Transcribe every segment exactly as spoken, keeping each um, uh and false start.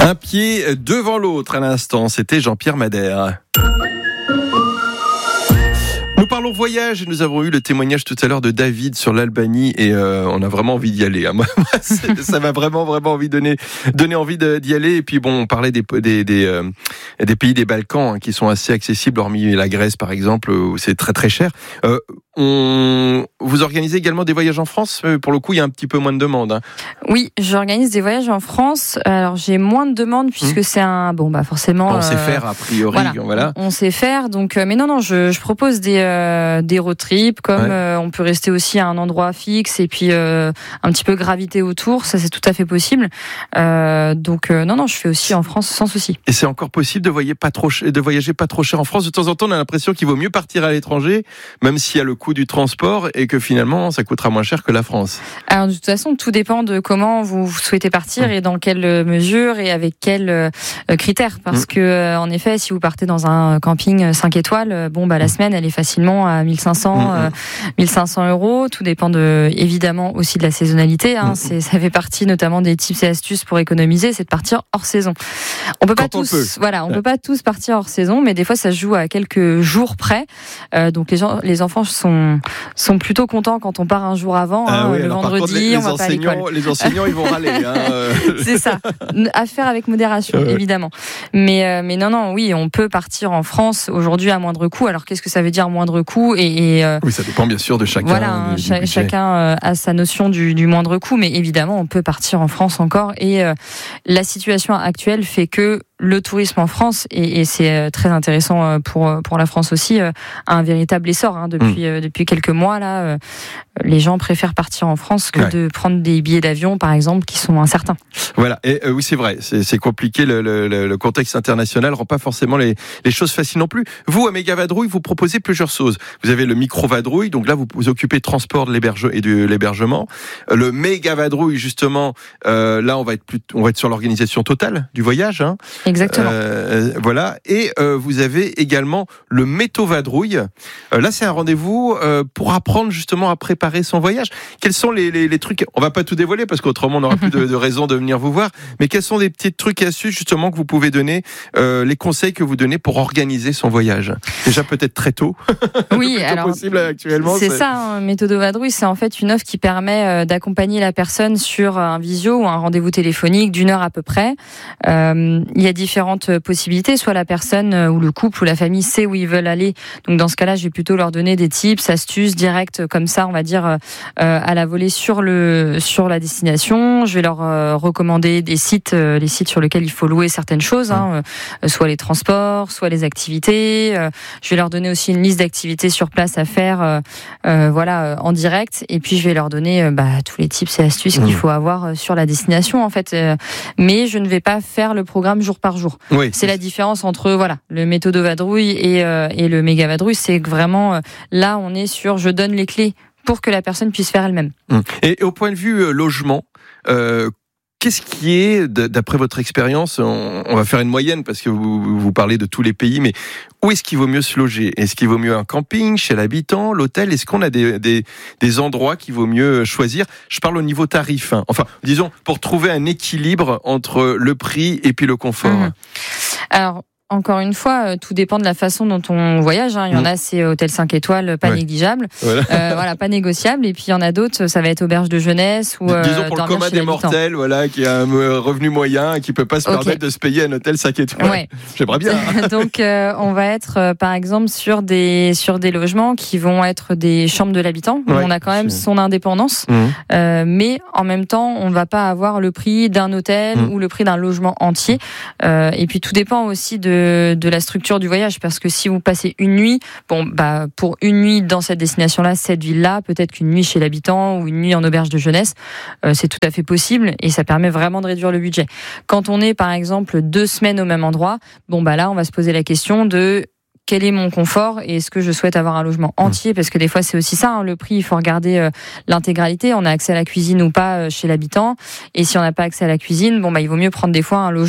Un pied devant l'autre à l'instant, c'était Jean-Pierre Madère. Nous parlons voyage et nous avons eu le témoignage tout à l'heure de David sur l'Albanie et euh, on a vraiment envie d'y aller. Hein. Moi, ça m'a vraiment vraiment envie de donner donner envie de, d'y aller. Et puis bon, on parlait des des des, euh, des pays des Balkans hein, qui sont assez accessibles, hormis la Grèce par exemple où c'est très très cher. Euh, on vous organisez également des voyages en France. Pour le coup, il y a un petit peu moins de demandes. Hein. Oui, j'organise des voyages en France. Alors j'ai moins de demandes puisque mmh. c'est un bon bah forcément. On sait euh, faire a priori. Voilà, voilà. On, on sait faire. Donc mais non non, je, je propose des euh, des road trips comme ouais. euh, on peut rester aussi à un endroit fixe et puis euh, un petit peu graviter autour. Ça c'est tout à fait possible. Euh, donc euh, non non, je fais aussi en France sans souci. Et c'est encore possible de voyager pas trop de voyager pas trop cher en France. De temps en temps, on a l'impression qu'il vaut mieux partir à l'étranger, même s'il y a le coût du transport et que finalement ça coûtera moins cher que la France. Alors de toute façon, tout dépend de comment vous souhaitez partir mmh. et dans quelle mesure et avec quels euh, critères. Parce mmh. que euh, en effet, si vous partez dans un camping cinq étoiles, bon bah la mmh. semaine elle est facilement à mille cinq cents, mmh. euh, mille cinq cents euros. Tout dépend de évidemment aussi de la saisonnalité. Hein. Mmh. C'est, ça fait partie notamment des tips et astuces pour économiser, c'est de partir hors saison. On peut pas Quand tous, on peut. voilà, on ouais. peut pas tous partir hors saison, mais des fois ça se joue à quelques jours près. Euh, donc les gens, les enfants sont sont plutôt contents quand on part un jour avant, ah hein, oui, le alors, vendredi, contre, les, les on va pas à l'école. Les enseignants, ils vont râler. Hein. C'est ça. À faire avec modération, ouais. évidemment. Mais euh, mais non non, oui, on peut partir en France aujourd'hui à moindre coût. Alors qu'est-ce que ça veut dire moindre coût et, et euh, oui, ça dépend bien sûr de chacun. Voilà, hein, du, cha- du chacun euh, a sa notion du, du moindre coût, mais évidemment, on peut partir en France encore. Et euh, la situation actuelle fait que le tourisme en France, et, et c'est très intéressant pour pour la France aussi, a un véritable essor hein, depuis mmh. depuis quelques mois là. Les gens préfèrent partir en France que ouais. de prendre des billets d'avion, par exemple, qui sont incertains. Voilà, et euh, oui, c'est vrai, c'est, c'est compliqué. Le, le, le contexte international rend pas forcément les, les choses faciles non plus. Vous, à Méga Vadrouille, vous proposez plusieurs choses. Vous avez le micro vadrouille, donc là, vous vous occupez de transport de l'héberge et de l'hébergement. Le Méga Vadrouille, justement, euh, là, on va être plus, on va être sur l'organisation totale du voyage. Hein. Exactement. Euh, voilà, et euh, vous avez également le Méto Vadrouille. Euh, là, c'est un rendez-vous euh, pour apprendre justement à préparer son voyage. Quels sont les, les, les trucs, on va pas tout dévoiler parce qu'autrement on n'aura plus de, de raison de venir vous voir, mais quels sont les petits trucs et astuces justement que vous pouvez donner, euh, les conseils que vous donnez pour organiser son voyage? Déjà peut-être très tôt. Oui, alors possible actuellement. C'est, c'est ça, hein, Méthodo Vadrouille, c'est en fait une offre qui permet euh, d'accompagner la personne sur un visio ou un rendez-vous téléphonique d'une heure à peu près. Euh, il y a différentes possibilités, soit la personne euh, ou le couple ou la famille sait où ils veulent aller. Donc dans ce cas-là, je vais plutôt leur donner des tips, astuces directes comme ça, on va dire euh, à la volée sur le sur la destination. Je vais leur euh, recommander des sites, euh, les sites sur lesquels il faut louer certaines choses, hein, euh, soit les transports, soit les activités. Euh, je vais leur donner aussi une liste d'activités sur place à faire, euh, euh, voilà, euh, en direct. Et puis je vais leur donner euh, bah, tous les tips et astuces mmh. qu'il faut avoir euh, sur la destination, en fait. Euh, mais je ne vais pas faire le programme jour par jour. Oui. C'est la différence entre voilà le Méthodo Vadrouille et euh, et le Méga Vadrouille, c'est que vraiment euh, là on est sur je donne les clés pour que la personne puisse faire elle-même. Et au point de vue euh, logement, euh, qu'est-ce qui est, d'après votre expérience, on, on va faire une moyenne parce que vous, vous parlez de tous les pays, mais où est-ce qu'il vaut mieux se loger? Est-ce qu'il vaut mieux un camping, chez l'habitant, l'hôtel? Est-ce qu'on a des, des, des endroits qu'il vaut mieux choisir? Je parle au niveau tarif. Hein. Enfin, disons, pour trouver un équilibre entre le prix et puis le confort. Mmh. Alors, encore une fois, euh, tout dépend de la façon dont on voyage. Hein. Il y en mmh. a, c'est hôtel cinq étoiles, pas ouais. négligeable, voilà. Euh, voilà, pas négociable. Et puis il y en a d'autres, ça va être auberge de jeunesse ou. Euh, Disons pour le commun des mortels, voilà, qui a un revenu moyen et qui peut pas se okay. permettre de se payer un hôtel cinq étoiles. Ouais. J'aimerais bien. Donc euh, on va être, euh, par exemple, sur des sur des logements qui vont être des chambres de l'habitant. Où ouais, on a quand même c'est... son indépendance, mmh. euh, mais en même temps, on va pas avoir le prix d'un hôtel mmh. ou le prix d'un logement entier. Euh, et puis tout dépend aussi de de la structure du voyage, parce que si vous passez une nuit, bon bah pour une nuit dans cette destination-là, cette ville-là, peut-être qu'une nuit chez l'habitant ou une nuit en auberge de jeunesse, euh, c'est tout à fait possible et ça permet vraiment de réduire le budget. Quand on est par exemple deux semaines au même endroit, bon bah là on va se poser la question de quel est mon confort et est-ce que je souhaite avoir un logement entier, parce que des fois c'est aussi ça, hein, le prix, il faut regarder euh, l'intégralité, on a accès à la cuisine ou pas euh, chez l'habitant, et si on n'a pas accès à la cuisine, bon bah il vaut mieux prendre des fois un logement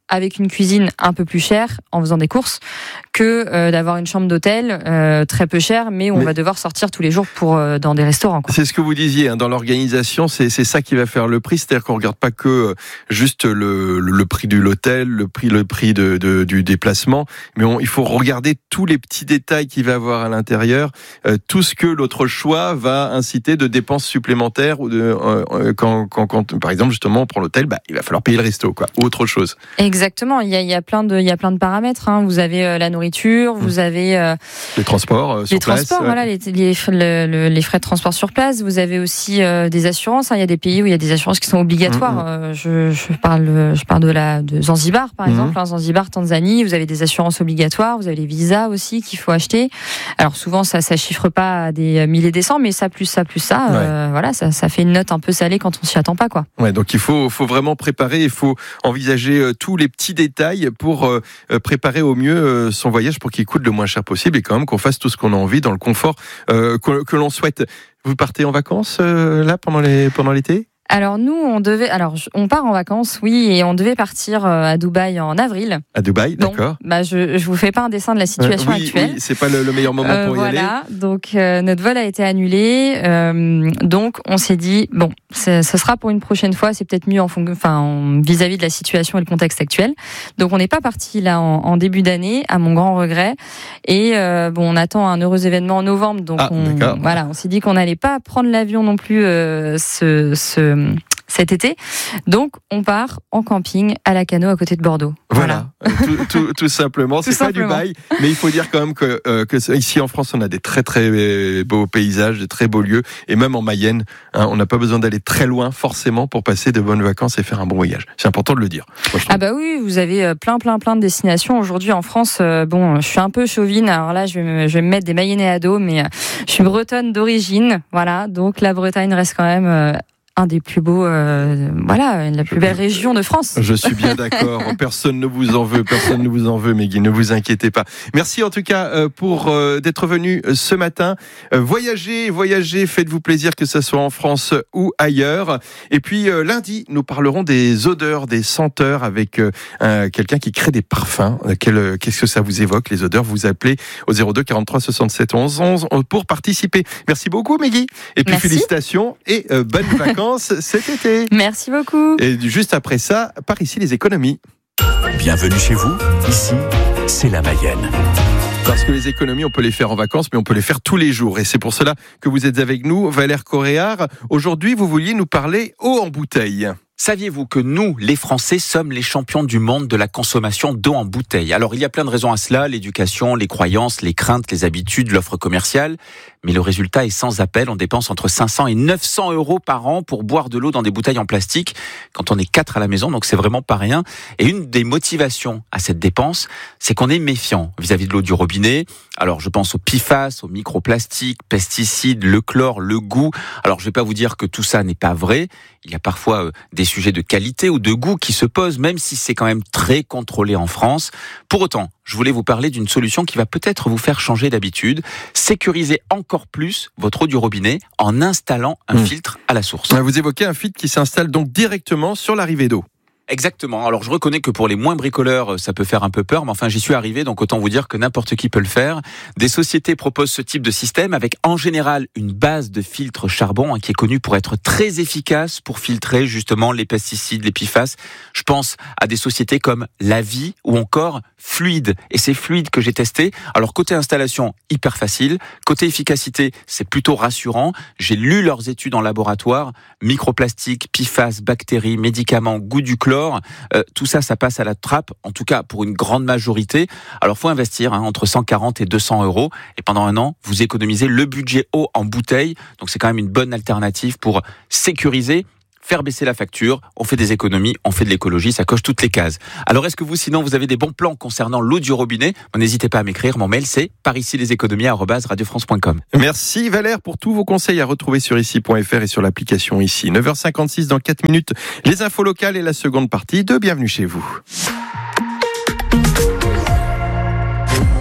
avec une cuisine un peu plus chère en faisant des courses que euh, d'avoir une chambre d'hôtel euh, très peu chère, mais on mais va devoir sortir tous les jours pour euh, dans des restaurants, quoi. C'est ce que vous disiez, hein, dans l'organisation, c'est, c'est ça qui va faire le prix, c'est-à-dire qu'on regarde pas que euh, juste le, le, le prix de l'hôtel, le prix, le prix de, de, du déplacement, mais on, il faut regarder tous les petits détails qu'il va avoir à l'intérieur, euh, tout ce que l'autre choix va inciter de dépenses supplémentaires ou de euh, quand, quand, quand, par exemple, justement, on prend l'hôtel, bah, il va falloir payer le resto, quoi, ou autre chose. Exactement, il y a, il y a plein de, il y a plein de paramètres, hein. Vous avez euh, la nourriture, vous avez euh, les transports euh, sur les place, transports, ouais. voilà, les, les, le, les frais de transport sur place. Vous avez aussi euh, des assurances, hein. Il y a des pays où il y a des assurances qui sont obligatoires. Mmh. Euh, je, je parle, je parle de la de Zanzibar, par mmh. exemple, hein. Zanzibar, Tanzanie, vous avez des assurances obligatoires, vous avez les visas aussi qu'il faut acheter. Alors souvent, ça, ça chiffre pas à des milliers des cents, mais ça plus ça plus ça, ouais. euh, voilà, ça, ça fait une note un peu salée quand on s'y attend pas, quoi. Ouais, donc il faut, faut vraiment préparer, il faut envisager euh, tous les petits détails pour euh, préparer au mieux euh, son voyage pour qu'il coûte le moins cher possible et quand même qu'on fasse tout ce qu'on a envie dans le confort euh, que, que l'on souhaite. Vous partez en vacances euh, là pendant les pendant l'été ? Alors nous, on devait, alors on part en vacances, oui, et on devait partir à Dubaï en avril. À Dubaï, d'accord. Bon, bah je je vous fais pas un dessin de la situation euh, oui, actuelle. Oui, c'est pas le, le meilleur moment euh, pour y voilà, aller. Voilà, donc euh, notre vol a été annulé, euh, donc on s'est dit bon, ce sera pour une prochaine fois, c'est peut-être mieux en fond, enfin en, vis-à-vis de la situation et le contexte actuel. Donc on n'est pas parti là en, en début d'année, à mon grand regret, et euh, bon, on attend un heureux événement en novembre, donc ah, on, voilà, on s'est dit qu'on n'allait pas prendre l'avion non plus euh, ce, ce cet été. Donc, on part en camping à la Cano à côté de Bordeaux. Voilà, voilà. tout, tout, tout simplement. Tout c'est simplement. Pas Dubaï, mais il faut dire quand même que, euh, que ici en France, on a des très très beaux paysages, des très beaux lieux, et même en Mayenne, hein, on n'a pas besoin d'aller très loin forcément pour passer de bonnes vacances et faire un bon voyage. C'est important de le dire. Moi, ah bah oui, vous avez plein plein plein de destinations aujourd'hui en France. Euh, bon, je suis un peu chauvine, alors là, je vais me, je vais me mettre des Mayennais à dos, mais euh, je suis bretonne d'origine, voilà. Donc la Bretagne reste quand même euh, un des plus beaux, euh, voilà, la plus belle région de France. Je suis bien d'accord. Personne ne vous en veut, personne ne vous en veut, Meggy. Ne vous inquiétez pas. Merci en tout cas pour euh, d'être venu ce matin. Euh, voyagez, voyagez, faites-vous plaisir, que ce soit en France ou ailleurs. Et puis euh, lundi, nous parlerons des odeurs, des senteurs avec euh, quelqu'un qui crée des parfums. Quel, qu'est-ce que ça vous évoque, les odeurs? Vous appelez au zéro deux quarante-trois soixante-sept onze onze pour participer. Merci beaucoup, Meggy. Et puis Merci. Félicitations et euh, bonnes vacances cet été. Merci beaucoup. Et juste après ça, par ici les économies. Bienvenue chez vous, ici, c'est la Mayenne. Parce que les économies, on peut les faire en vacances, mais on peut les faire tous les jours. Et c'est pour cela que vous êtes avec nous, Valère Coréard. Aujourd'hui, vous vouliez nous parler eau en bouteille. Saviez-vous que nous, les Français, sommes les champions du monde de la consommation d'eau en bouteille? Alors, il y a plein de raisons à cela, l'éducation, les croyances, les craintes, les habitudes, l'offre commerciale. Mais le résultat est sans appel. On dépense entre cinq cents et neuf cents euros par an pour boire de l'eau dans des bouteilles en plastique quand on est quatre à la maison, donc c'est vraiment pas rien. Et une des motivations à cette dépense, c'est qu'on est méfiant vis-à-vis de l'eau du robinet. Alors, je pense aux P F A S, aux microplastiques, pesticides, le chlore, le goût. Alors, je vais pas vous dire que tout ça n'est pas vrai. Il y a parfois euh, des sujets de qualité ou de goût qui se posent, même si c'est quand même très contrôlé en France. Pour autant, je voulais vous parler d'une solution qui va peut-être vous faire changer d'habitude. Sécuriser encore plus votre eau du robinet en installant un mmh. filtre à la source. Vous évoquez un filtre qui s'installe donc directement sur l'arrivée d'eau. Exactement. Alors, je reconnais que pour les moins bricoleurs, ça peut faire un peu peur, mais enfin, j'y suis arrivé, donc autant vous dire que n'importe qui peut le faire. Des sociétés proposent ce type de système avec, en général, une base de filtre charbon hein, qui est connue pour être très efficace pour filtrer justement les pesticides, les P F A S. Je pense à des sociétés comme La Vie ou encore Fluide. Et c'est Fluide que j'ai testé. Alors, côté installation, hyper facile. Côté efficacité, c'est plutôt rassurant. J'ai lu leurs études en laboratoire. Microplastiques, P F A S, bactéries, médicaments, goût du chlore. Euh, tout ça, ça passe à la trappe, en tout cas pour une grande majorité. Alors, faut investir hein, entre cent quarante et deux cents euros. Et pendant un an, vous économisez le budget eau en bouteille. Donc, c'est quand même une bonne alternative pour sécuriser, faire baisser la facture. On fait des économies, on fait de l'écologie, ça coche toutes les cases. Alors, est-ce que vous, sinon, vous avez des bons plans concernant l'eau du robinet? N'hésitez pas à m'écrire. Mon mail, c'est par ici les économies arobase radio france point com. Merci Valère pour tous vos conseils à retrouver sur ici point f r et sur l'application ici. neuf heures cinquante-six dans quatre minutes, les infos locales et la seconde partie de Bienvenue chez vous.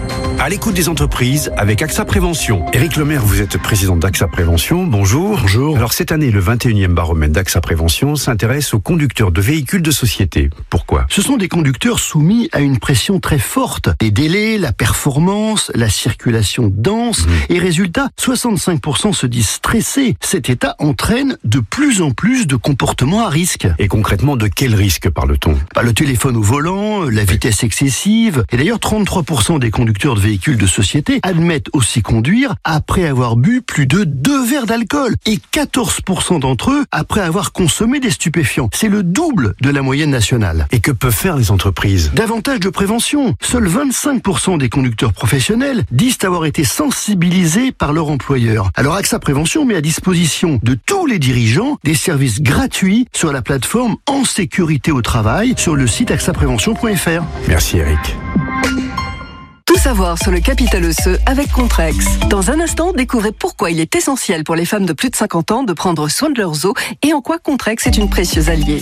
À l'écoute des entreprises avec AXA Prévention. Éric Lemaire, vous êtes président d'AXA Prévention. Bonjour. Bonjour. Alors cette année, le vingt et unième baromètre d'AXA Prévention s'intéresse aux conducteurs de véhicules de société. Pourquoi ? Ce sont des conducteurs soumis à une pression très forte. Les délais, la performance, la circulation dense. Mmh. Et résultat, soixante-cinq pour cent se disent stressés. Cet état entraîne de plus en plus de comportements à risque. Et concrètement, de quel risque parle-t-on ? Bah, le téléphone au volant, la vitesse excessive. Et d'ailleurs, trente-trois pour cent des conducteurs de véhicules de société admettent aussi conduire après avoir bu plus de deux verres d'alcool. Et quatorze pour cent d'entre eux après avoir consommé des stupéfiants. C'est le double de la moyenne nationale. Et que peuvent faire les entreprises ? Davantage de prévention. Seuls vingt-cinq pour cent des conducteurs professionnels disent avoir été sensibilisés par leur employeur. Alors AXA Prévention met à disposition de tous les dirigeants des services gratuits sur la plateforme En Sécurité au Travail sur le site axa prévention point f r. Merci Eric. Tout savoir sur le capital osseux avec Contrex. Dans un instant, découvrez pourquoi il est essentiel pour les femmes de plus de cinquante ans de prendre soin de leurs os et en quoi Contrex est une précieuse alliée.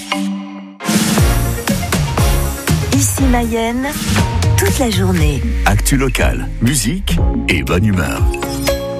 Ici Mayenne, toute la journée. Actu locale, musique et bonne humeur.